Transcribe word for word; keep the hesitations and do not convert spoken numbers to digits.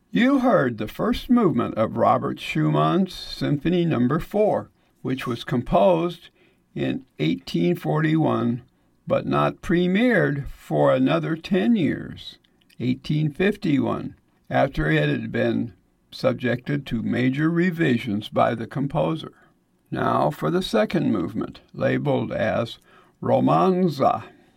You heard the first movement of Robert Schumann's Symphony Number four, which was composed in eighteen forty-one, but not premiered for another ten years, eighteen fifty-one, after it had been subjected to major revisions by the composer. Now for the second movement, labeled as Romanza.